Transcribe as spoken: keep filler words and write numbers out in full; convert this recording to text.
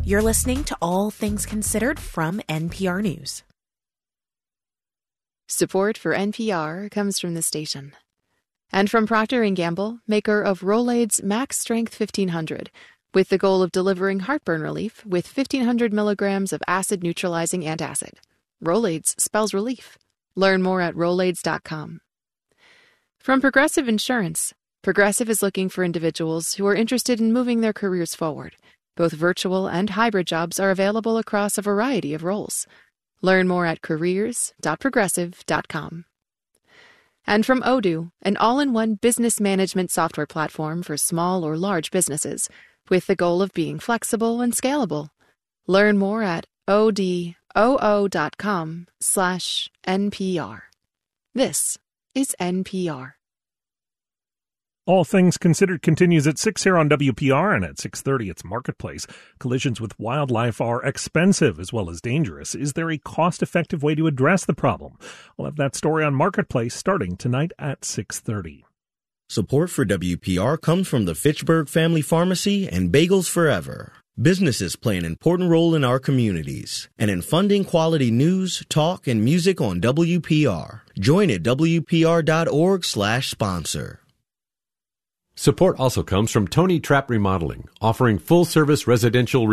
You're listening to All Things Considered from N P R News. Support for N P R comes from the station. And from Procter and Gamble, maker of Rolaids Max Strength fifteen hundred, with the goal of delivering heartburn relief with fifteen hundred milligrams of acid-neutralizing antacid. Rolaids spells relief. Learn more at Rolaids dot com. From Progressive Insurance, Progressive is looking for individuals who are interested in moving their careers forward. Both virtual and hybrid jobs are available across a variety of roles. Learn more at careers dot progressive dot com. And from Odoo, an all-in-one business management software platform for small or large businesses, with the goal of being flexible and scalable. Learn more at odoo dot com slash N P R. This is N P R. All Things Considered continues at six here on W P R, and at six thirty it's Marketplace. Collisions with wildlife are expensive as well as dangerous. Is there a cost-effective way to address the problem? We'll have that story on Marketplace starting tonight at six thirty. Support for W P R comes from the Fitchburg Family Pharmacy and Bagels Forever. Businesses play an important role in our communities and in funding quality news, talk, and music on W P R. Join at W P R dot org slash sponsor. Support also comes from Tony Trapp Remodeling, offering full-service residential